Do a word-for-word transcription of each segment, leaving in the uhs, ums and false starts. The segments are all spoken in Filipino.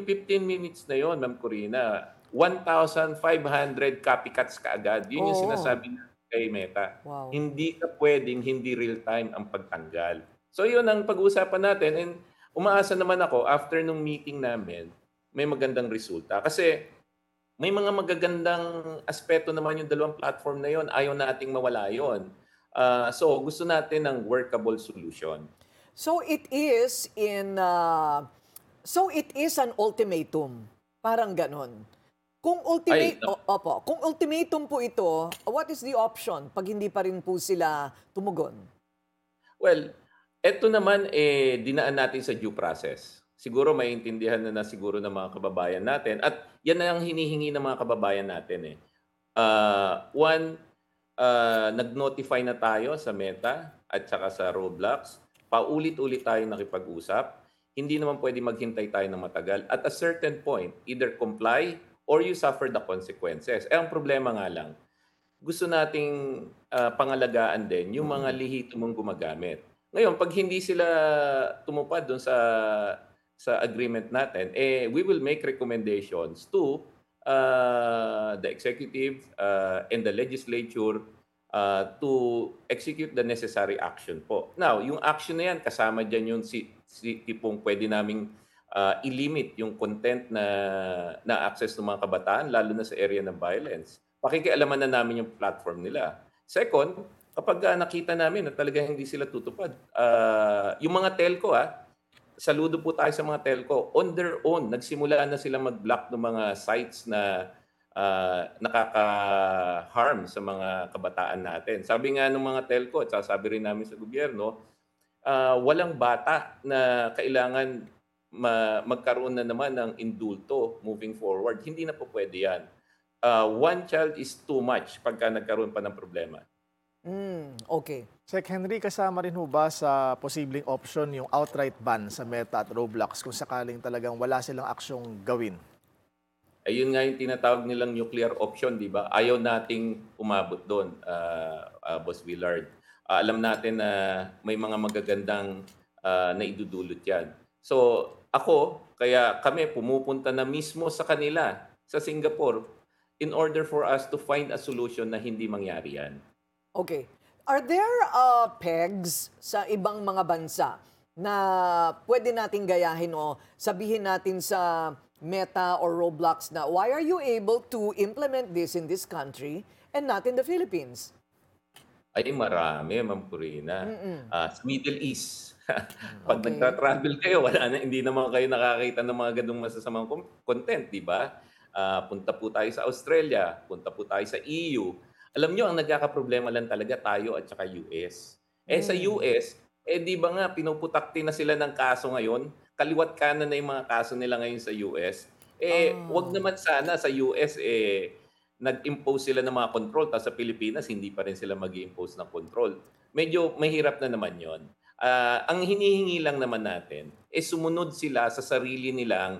fifteen minutes na yon, Ma'am Corina, one thousand five hundred copycats kaagad. Yun yung Oo. sinasabi natin kay Meta. Wow. Hindi ka puwedeng hindi real time ang pagtanggal. So yun ang pag-uusapan natin and umaasa naman ako after nung meeting namin, may magandang resulta. Kasi may mga magagandang aspeto naman yung dalawang platform na yun, ayaw nating mawala yun. Ah, so gusto natin ng workable solution. So it is in uh, so it is an ultimatum. Parang ganon. Kung Ay, ultimate o, opo, kung ultimatum po ito, what is the option pag hindi pa rin po sila tumugon? well, eto naman, eh, dinaan natin sa due process. Siguro maiintindihan na na siguro ng mga kababayan natin at yan na ang hinihingi ng mga kababayan natin, eh. Ah, one, ah, nag-notify na tayo sa Meta at saka sa Roblox. Paulit-ulit tayong nakipag-usap. Hindi naman pwede maghintay tayo ng matagal. At a certain point, either comply or you suffer the consequences. Eh, ang problema nga lang, gusto nating, ah, pangalagaan din yung mga Mm. lehitimong gumagamit. Ngayon 'pag hindi sila tumupad dun sa sa agreement natin, eh, we will make recommendations to, ah, the executive, ah, and the legislature, ah, to execute the necessary action po. Now, yung action na yan kasama diyan yung si si tipong puwede naming, ah, i-limit yung content na na-access ng mga kabataan lalo na sa area ng violence. Pakikialaman na namin yung platform nila. Second, kapagka nakita namin na talagang hindi sila tutupad, ah, yung mga telco, ah, saludo po tayo sa mga telco. On their own, nagsimula na silang mag-block ng mga sites na, ah, nakaka-harm sa mga kabataan natin. Sabi nga ng mga telco at sasabi rin namin sa gobyerno, ah, walang bata na kailangan ma magkaroon na naman ng indulto moving forward. Hindi na po puwede 'yan. Ah, one child is too much pagka nagkaroon pa ng problema. Hmm, okey. Sec Henry, kasama rin ho ba sa posibleng option yung outright ban sa Meta at Roblox kung sakaling talagang wala silang aksyong gawin? Ayun nga yung tinatawag nilang nuclear option, 'di ba? Ayaw nating umabot do'n, ah, ah, Boss Willard. Ah, alam natin na may mga magagandang, ah, naidudulot 'yan. So, ako, kaya kami pumupunta na mismo sa kanila, sa Singapore, in order for us to find a solution na hindi mangyari 'yan. Okay. Are there uh, pegs sa ibang mga bansa na pwede nating gayahin o sabihin natin sa Meta or Roblox na why are you able to implement this in this country and not in the Philippines? Ay marami, Ma'am Corina. Mm-mm. Ah, sa Middle East, 'pag Okay. nagta-travel kayo wala na hindi naman kayo nakakita ng mga gano'ng masasamang com content, 'di ba? Ah, punta po tayo sa Australia, punta po tayo sa E U. Alam niyo ang nagkakaproblema lang talaga tayo at saka U S. Eh, sa Mm. U S, eh, 'di ba nga pinuputakti na sila ng kaso ngayon, kaliwa't kanan na yung mga kaso nila ngayon sa U S. Eh, 'wag Ah. naman sana sa U S, eh, nag-impose sila ng mga control tapos sa Pilipinas hindi pa rin sila mag-i-impose ng control. Medyo mahirap na naman 'yon. Ah, ang hinihingi lang naman natin, eh, sumunod sila sa sarili nilang,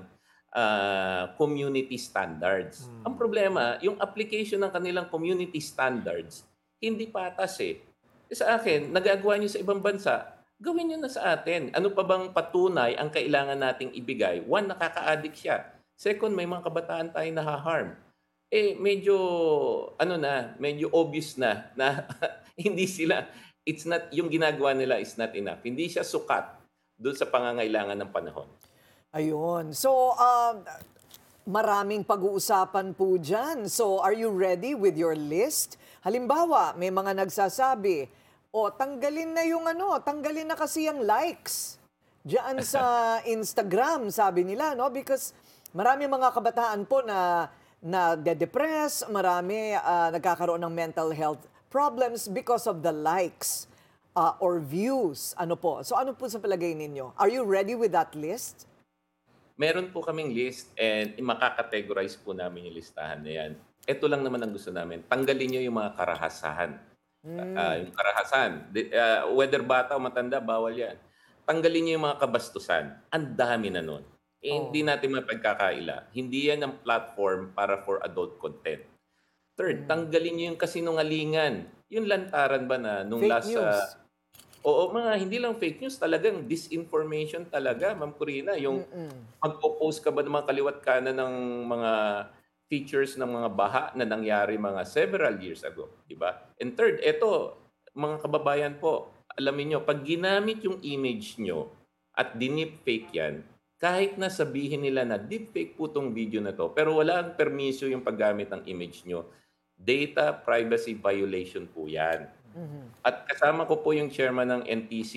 ah, community standards. Ang Hmm. problema, yung application ng kanilang community standards hindi patas, eh. Eh, sa akin, nagagawa niyo sa ibang bansa, gawin niyo na sa atin. Ano pa bang patunay ang kailangan nating ibigay? One, nakaka-addict siya. Second, may mga kabataan tayong naha-harm. Eh, medyo ano na, medyo obvious na na hindi sila it's not yung ginagawa nila is not enough. Hindi siya sukat dun sa pangangailangan ng panahon. Ayun. So, um, maraming pag-uusapan po dyan. So, are you ready with your list? Halimbawa, may mga nagsasabi, o tanggalin na yung ano, tanggalin na kasi yung likes. Diyan sa Instagram, sabi nila, no? Because marami mga kabataan po na na depress, marami ah, nagkakaroon ng mental health problems because of the likes ah, or views. Ano po? So ano po sa palagay ninyo? Are you ready with that list? Meron po kaming list and makaka-categorize po namin yung listahan na yan. Ito lang naman ang gusto namin, tanggalin niyo yung mga karahasan. Ah, Hmm. yung karahasan, di ah, whether bata o matanda, bawal yan. Tanggalin niyo yung mga kabastusan, ang dami na nun. Eh, hindi Oh. natin mapagkakaila, hindi yan ang platform para for adult content. Third, Hmm. tanggalin niyo yung kasinungalingan. Yung lantaran ba na nung Fake last sa news. Oo, mga hindi lang fake news, talagang disinformation talaga, Ma'am Corina. Yung Mm-mm. magpo-post ka ba ng mga kaliwa't kanan ng mga features ng mga baha na nangyari mga several years ago, di ba? And third, eto, mga kababayan po, alamin nyo, pag ginamit yung image nyo at dinipfake yan, kahit na sabihin nila na deepfake po tong video na to, pero walang permiso yung paggamit ng image nyo, data privacy violation po yan. Mhm. At kasama ko po yung chairman ng N T C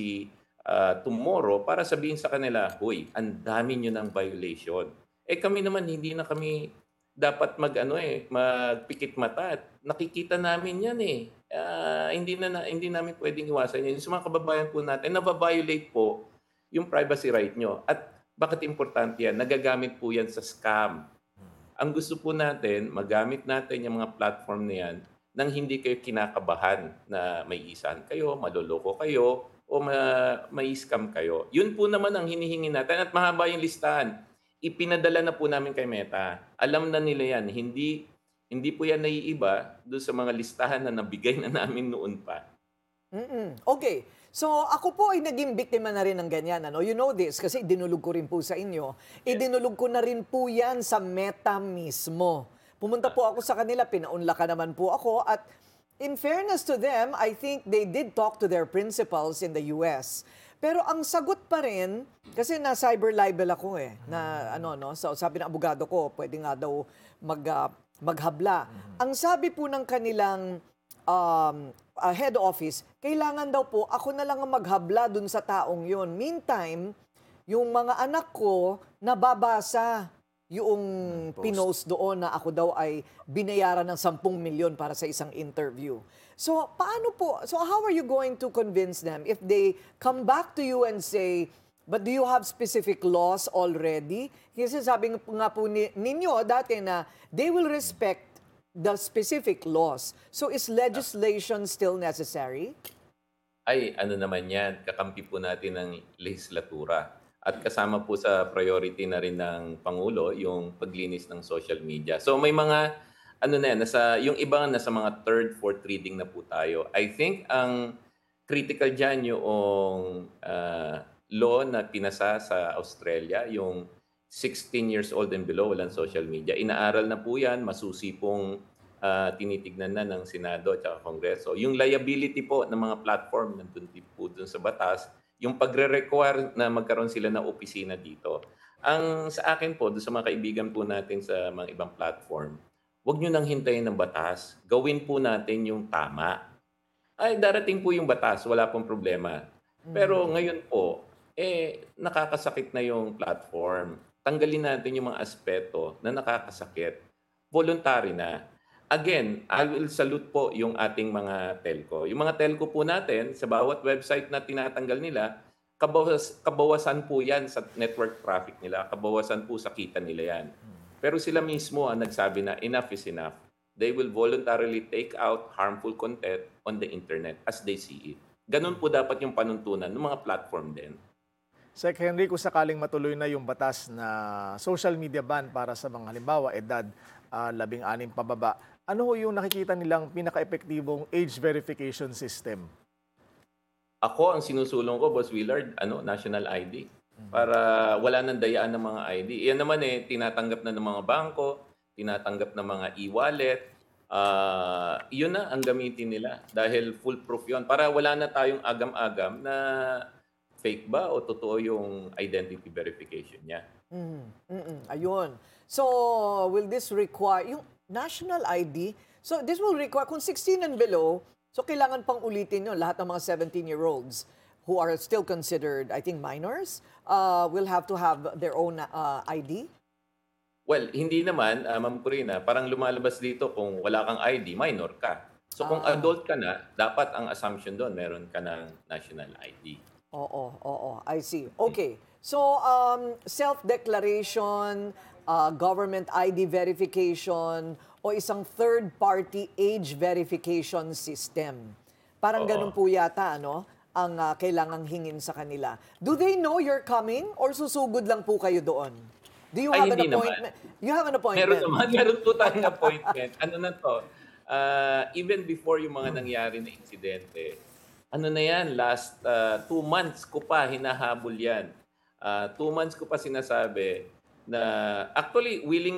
ah, tomorrow para sabihin sa kanila, "Hoy, ang dami niyo ng violation." Eh kami naman hindi na kami dapat mag-ano eh, magpikit mata at nakikita namin 'yan eh. Ah, hindi na, na hindi namin pwedeng iwasan 'yan. Yung sa mga kababayan po natin, nava-violate po yung privacy right nyo. At bakit importante 'yan? Nagagamit po 'yan sa scam. Ang gusto po natin, magamit natin yung mga platform na yan nang hindi kayo kinakabahan na may isahan kayo, maloloko kayo, o ma may scam kayo. Yun po naman ang hinihingi natin at mahaba yung listahan. Ipinadala na po namin kay Meta. Alam na nila yan. Hindi hindi po yan naiiba doon sa mga listahan na nabigay na namin noon pa. Mm. Okay. So ako po ay naging biktima na rin ng ganyan. Ano? You know this kasi dinulog ko rin po sa inyo. Idinulog ko na rin po yan sa Meta mismo. Pumunta po ako sa kanila, pinaunlakan naman po ako at in fairness to them, I think they did talk to their principals in the U S. Pero ang sagot pa rin, kasi na cyber libel ako eh, na ano no, so sabi ng abogado ko, pwede nga daw mag ah, maghabla. Ang sabi po ng kanilang um, uh, head office, kailangan daw po ako na lang ang maghabla dun sa taong yun. Meantime, yung mga anak ko nababasa yung Post. pinost doon na ako daw ay binayaran ng sampung milyon para sa isang interview. So, paano po? So, how are you going to convince them if they come back to you and say, but do you have specific laws already? Kasi sabi nga po ni, ninyo dati na they will respect the specific laws. So, is legislation still necessary? Ay, ano naman yan, kakampi po natin ng legislatura. At kasama po sa priority na rin ng Pangulo yung paglinis ng social media. So may mga, ano na yan, nasa, yung ibang nasa mga third, fourth reading na po tayo. I think ang critical dyan yung uh, law na pinasa sa Australia, yung sixteen years old and below, walang social media. Inaaral na po yan, masusi pong uh, tinitignan na ng Senado at Kongreso. Yung liability po ng mga platform, nandun po dun sa batas, yung pagre-require na magkaroon sila ng opisina dito. Ang sa akin po, doon sa mga kaibigan po natin sa mga ibang platform, huwag nyo nang hintayin ng batas. Gawin po natin yung tama. Ay, darating po yung batas, wala pong problema. Pero ngayon po, eh, nakakasakit na yung platform. Tanggalin natin yung mga aspeto na nakakasakit. Voluntary na. Again, I will salute po yung ating mga telco. Yung mga telco po natin, sa bawat website na tinatanggal nila, kabawas, kabawasan po yan sa network traffic nila. Kabawasan po sa kita nila yan. Pero sila mismo ang nagsabi na enough is enough. They will voluntarily take out harmful content on the internet as they see it. Ganun po dapat yung panuntunan ng mga platform din. Sec Henry, kung sakaling matuloy na yung batas na social media ban para sa mga halimbawa edad uh, labing anim pababa, ano ho yung nakikita nilang pinaka-epektibong age verification system? Ako, ang sinusulong ko, Boss Willard, ano, national I D. Para wala nang dayaan ng mga I D. Iyan naman eh, tinatanggap na ng mga bangko, tinatanggap ng mga e-wallet. Uh, yun na ang gamitin nila dahil foolproof yun. Para wala na tayong agam-agam na fake ba o totoo yung identity verification niya. Mm, mm, mm, ayun. So, will this require, yung national I D, so this will require, kung sixteen and below, so kailangan pang ulitin yun, lahat ng mga seventeen-year-olds who are still considered, I think, minors, uh, will have to have their own uh, I D? Well, hindi naman, uh, Ma'am Corina, parang lumalabas dito kung wala kang I D, minor ka. So kung Ah. adult ka na, dapat ang assumption doon, meron ka ng national I D. Oo, oo, I see. Okay. So, um, self-declaration, uh, government I D verification, o isang third-party age verification system. Parang Oo. ganun po yata, ano, ang uh, kailangang hingin sa kanila. Do they know you're coming or susugod lang po kayo doon? Do you Ay, have an hindi naman. appointment? You have an appointment? Meron naman, meron po tayong appointment. Ano na to? Uh, even before yung mga nangyari na insidente, ano na yan, last uh, two months ko pa hinahabol yan. Uh, two months ko pa sinasabi na actually willing